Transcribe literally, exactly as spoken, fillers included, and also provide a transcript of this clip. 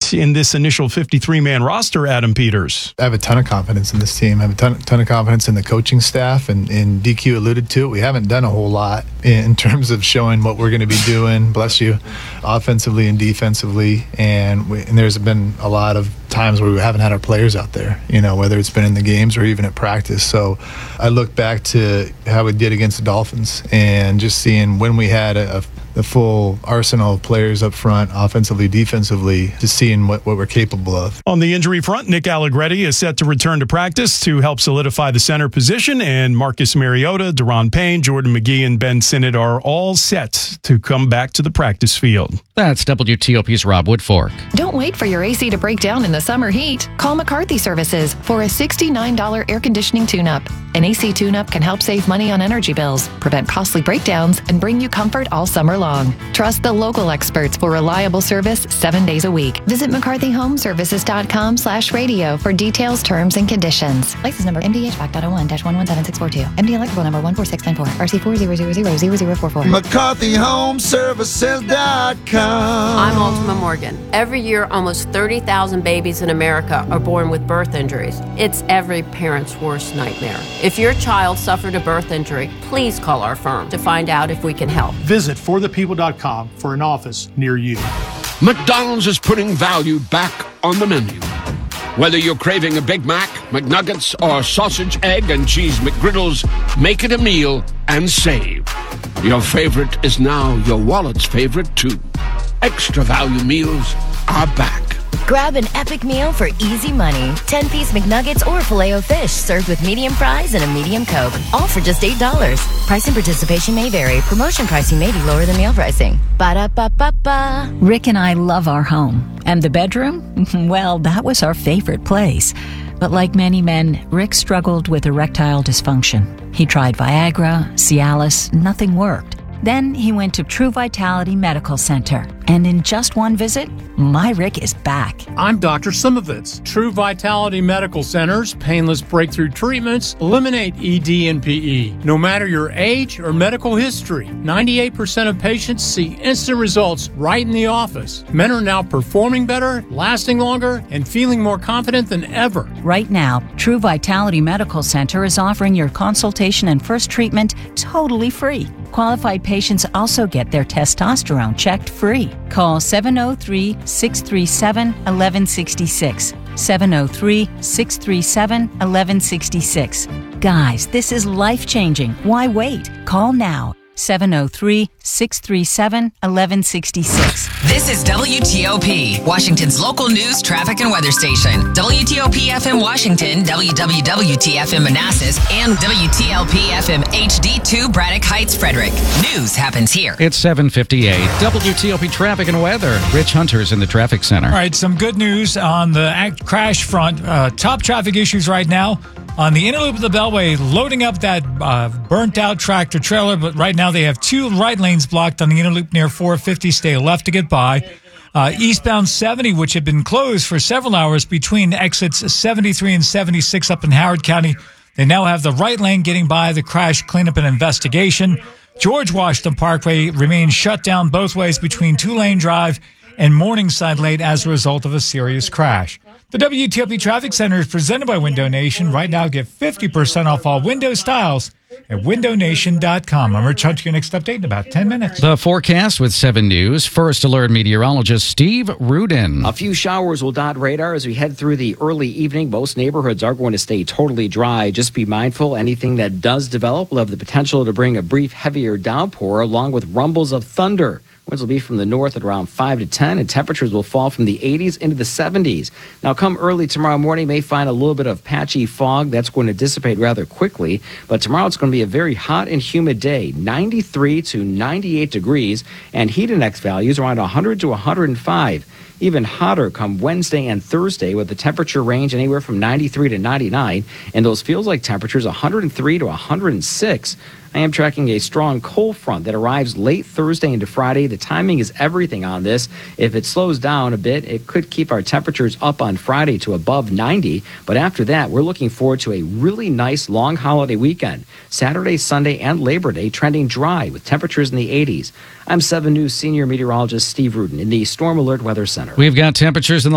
confident in this initial fifty-three man roster, Adam Peters? I have a ton of confidence in this team. I have a ton, ton of confidence in the coaching staff, and, and D Q alluded to it. We haven't done a whole lot in terms of showing what we're going to be doing, bless you, offensively and defensively. And, we, and there's been a lot of times where we haven't had our players out there, you know, whether it's been in the games or even at practice. So I look back to how we did against the Dolphins and just seeing when we had a, a the full arsenal of players up front, offensively, defensively, just seeing what, what we're capable of. On the injury front, Nick Allegretti is set to return to practice to help solidify the center position, and Marcus Mariota, Deron Payne, Jordan McGee, and Ben Sinnott are all set to come back to the practice field. That's W T O P's Rob Woodfork. Don't wait for your A C to break down in the summer heat. Call McCarthy Services for a sixty-nine dollars air conditioning tune-up. An A C tune-up can help save money on energy bills, prevent costly breakdowns, and bring you comfort all summer long. Trust the local experts for reliable service seven days a week. Visit mccarthy home services dot com slash radio for details, terms, and conditions. License number M D H V A C dot oh one dash one one seven six four two. M D electrical number one four six nine four. R C four zero zero zero zero zero four four. mccarthy home services dot com. I'm Ultima Morgan. Every year, almost thirty thousand babies in America are born with birth injuries. It's every parent's worst nightmare. If your child suffered a birth injury, please call our firm to find out if we can help. Visit for the people dot com for an office near you. McDonald's is putting value back on the menu. Whether you're craving a Big Mac, McNuggets, or sausage, egg, and cheese McGriddles, make it a meal and save. Your favorite is now your wallet's favorite, too. Extra value meals are back. Grab an epic meal for easy money. ten-piece McNuggets or Filet-O-Fish served with medium fries and a medium Coke. All for just eight dollars. Price and participation may vary. Promotion pricing may be lower than meal pricing. Ba-da-ba-ba-ba. Rick and I love our home. And the bedroom? Well, that was our favorite place. But like many men, Rick struggled with erectile dysfunction. He tried Viagra, Cialis, nothing worked. Then he went to True Vitality Medical Center, and in just one visit, my Rick is back. I'm Doctor Simovitz. True Vitality Medical Center's painless breakthrough treatments eliminate E D and P E. No matter your age or medical history, ninety-eight percent of patients see instant results right in the office. Men are now performing better, lasting longer, and feeling more confident than ever. Right now, True Vitality Medical Center is offering your consultation and first treatment totally free. Qualified patients also get their testosterone checked free. Call seven oh three, six three seven, one one six six. seven oh three, six three seven, one one six six. Guys, this is life-changing. Why wait? Call now. seven oh three, six three seven, one one six six. This is W T O P, Washington's local news, traffic, and weather station. W T O P F M Washington, W W W T F M Manassas, and W T L P F M H D two Braddock Heights, Frederick. News happens here. It's seven fifty-eight. W T O P traffic and weather. Rich Hunter's in the traffic center. All right, some good news on the act crash front. Uh, top traffic issues right now on the inner loop of the Beltway, loading up that uh, burnt-out tractor trailer, but right now they have two right lanes blocked on the inner loop near four fifty. Stay left to get by. Uh, eastbound seventy, which had been closed for several hours between exits seventy-three and seventy-six up in Howard County. They now have the right lane getting by the crash cleanup and investigation. George Washington Parkway remains shut down both ways between Two-Lane Drive and Morningside Lane as a result of a serious crash. The W T O P Traffic Center is presented by Window Nation. Right now, get fifty percent off all window styles at window nation dot com. I'm Rich Hunter. Your next update in about ten minutes. The forecast with seven News. First Alert meteorologist Steve Rudin. A few showers will dot radar as we head through the early evening. Most neighborhoods are going to stay totally dry. Just be mindful. Anything that does develop will have the potential to bring a brief heavier downpour along with rumbles of thunder. Winds will be from the north at around five to ten, and temperatures will fall from the eighties into the seventies. Now, come early tomorrow morning, may find a little bit of patchy fog. That's going to dissipate rather quickly. But tomorrow it's going to be a very hot and humid day, ninety-three to ninety-eight degrees, and heat index values around one hundred to one hundred five. Even hotter come Wednesday and Thursday with the temperature range anywhere from ninety-three to ninety-nine, and those feels like temperatures one hundred three to one hundred six. I am tracking a strong cold front that arrives late Thursday into Friday. The timing is everything on this. If it slows down a bit, it could keep our temperatures up on Friday to above ninety. But after that, we're looking forward to a really nice long holiday weekend. Saturday, Sunday, and Labor Day trending dry with temperatures in the eighties. I'm seven News senior meteorologist Steve Rudin in the Storm Alert Weather Center. We've got temperatures in the